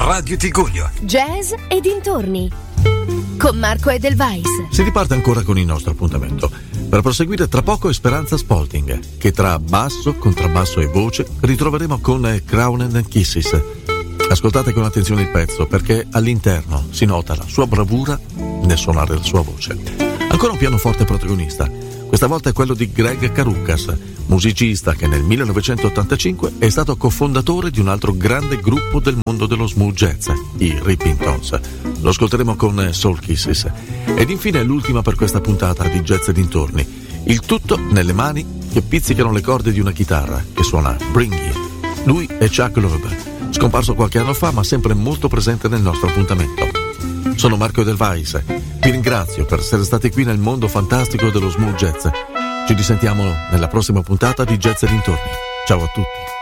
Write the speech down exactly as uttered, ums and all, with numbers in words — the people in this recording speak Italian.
Radio Tiguglio. Jazz e dintorni con Marco Edelweiss. Si riparte ancora con il nostro appuntamento. Per proseguire tra poco è Speranza Spalding, che tra basso, contrabbasso e voce ritroveremo con Crown and Kisses. Ascoltate con attenzione il pezzo, perché all'interno si nota la sua bravura nel suonare la sua voce. Ancora un pianoforte protagonista. Questa volta è quello di Greg Karukas, musicista che nel millenovecentottantacinque è stato cofondatore di un altro grande gruppo del mondo dello smooth jazz, i Ripping Tones. Lo ascolteremo con Soul Kisses. Ed infine l'ultima per questa puntata di Jazz e dintorni. Il tutto nelle mani che pizzicano le corde di una chitarra che suona Bring It. Lui è Chuck Loeb, scomparso qualche anno fa ma sempre molto presente nel nostro appuntamento. Sono Marco Edelweiss, vi ringrazio per essere stati qui nel mondo fantastico dello smooth jazz. Ci risentiamo nella prossima puntata di Jazz e dintorni. Ciao a tutti.